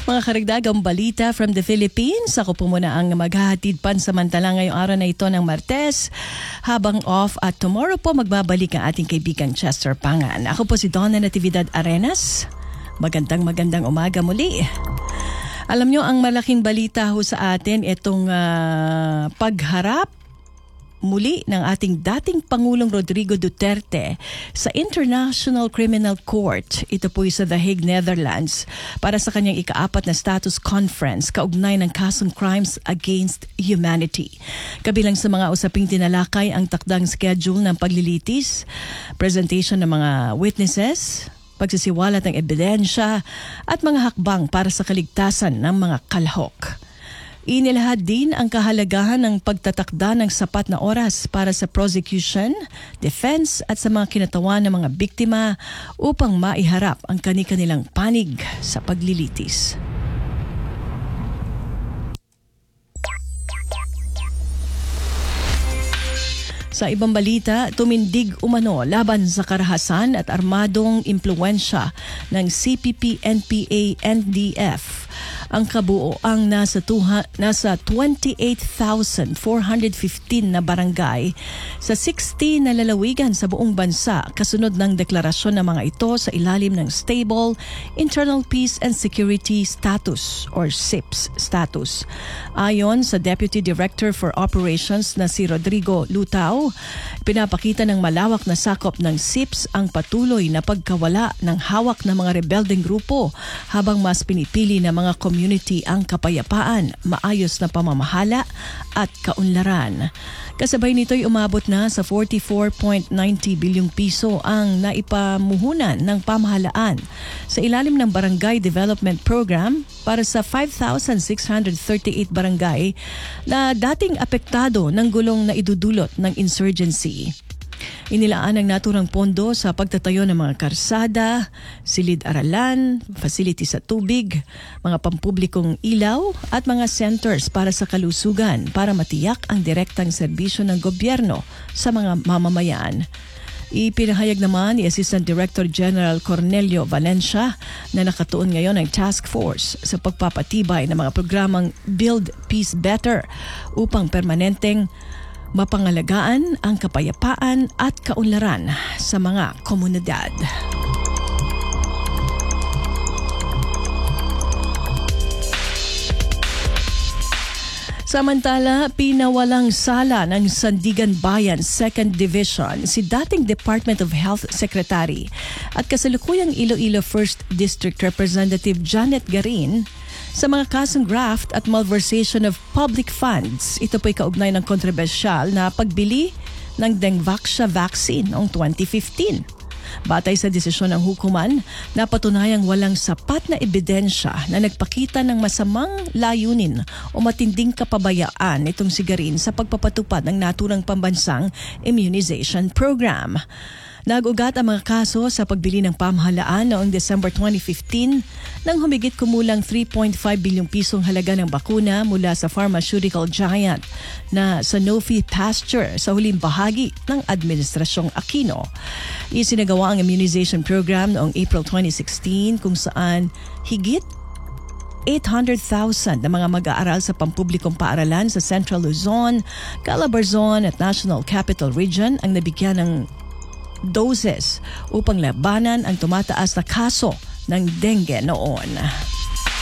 Mga karagdagang balita from the Philippines. Ako po muna ang maghahatid pansamantala ngayong araw na ito ng Martes. Habang off at tomorrow po magbabalik ang ating kaibigan Chester Pangan. Ako po si Donna Natividad Arenas. Magandang umaga muli. Alam nyo, ang malaking balita ho sa atin itong pagharap muli ng ating dating Pangulong Rodrigo Duterte sa International Criminal Court. Ito po sa The Hague, Netherlands para sa kanyang ika-4 na status conference kaugnay ng kasong crimes against humanity. Kabilang sa mga usaping tinalakay ang takdang schedule ng paglilitis, presentation ng mga witnesses, pagsisiwalat ng ebidensya at mga hakbang para sa kaligtasan ng mga kalahok. Inilahad din ang kahalagahan ng pagtatakda ng sapat na oras para sa prosecution, defense at sa mga kinatawan ng mga biktima upang maiharap ang kani-kanilang panig sa paglilitis. Sa ibang balita, tumindig umano laban sa karahasan at armadong impluwensya ng CPP, NPA, NDF. Ang kabuoang nasa 28,415 na barangay sa 60 na lalawigan sa buong bansa kasunod ng deklarasyon ng mga ito sa ilalim ng Stable Internal Peace and Security Status or SIPS status. Ayon sa Deputy Director for Operations na si Rodrigo Lutao, pinapakita ng malawak na sakop ng SIPS ang patuloy na pagkawala ng hawak ng mga rebeldeng grupo habang mas pinipili ng mga community ang kapayapaan, maayos na pamamahala at kaunlaran. Kasabay nito'y umabot na sa 44.90 bilyong piso ang naipamuhunan ng pamahalaan sa ilalim ng Barangay Development Program para sa 5,638 barangay na dating apektado ng gulong na idudulot ng insurgency. Inilaan ang naturang pondo sa pagtatayo ng mga karsada, silid-aralan, facility sa tubig, mga pampublikong ilaw at mga centers para sa kalusugan para matiyak ang direktang serbisyo ng gobyerno sa mga mamamayan. Ipinahayag naman ni Assistant Director General Cornelio Valencia na nakatuon ngayon ang task force sa pagpapatibay ng mga programang Build Peace Better upang permanenteng mapangalagaan ang kapayapaan at kaunlaran sa mga komunidad. Samantala, pinawalang sala ng Sandigan Bayan 2nd Division si dating Department of Health Secretary at kasalukuyang Iloilo 1st District Representative Janet Garin sa mga kasong graft at malversation of public funds. Ito po'y kaugnay ng kontrobersyal na pagbili ng Dengvaxia vaccine noong 2015. Batay sa desisyon ng hukuman, napatunayang walang sapat na ebidensya na nagpakita ng masamang layunin o matinding kapabayaan itong si Garin sa pagpapatupad ng naturang pambansang immunization program. Nag-ugat ang mga kaso sa pagbili ng pamahalaan noong December 2015 nang humigit kumulang 3.5 bilyong pisong halaga ng bakuna mula sa pharmaceutical giant na Sanofi Pasteur sa huling bahagi ng Administrasyong Aquino. Isinagawa ang immunization program noong April 2016 kung saan higit 800,000 na mga mag-aaral sa pampublikong paaralan sa Central Luzon, Calabarzon at National Capital Region ang nabigyan ng doses upang labanan ang tumataas na kaso ng dengue noon.